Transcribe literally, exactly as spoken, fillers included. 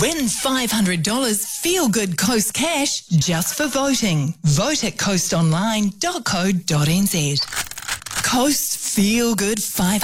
Win five hundred dollars Feel Good Coast cash just for voting. Vote at coast online dot co dot n z. Coast Feel Good five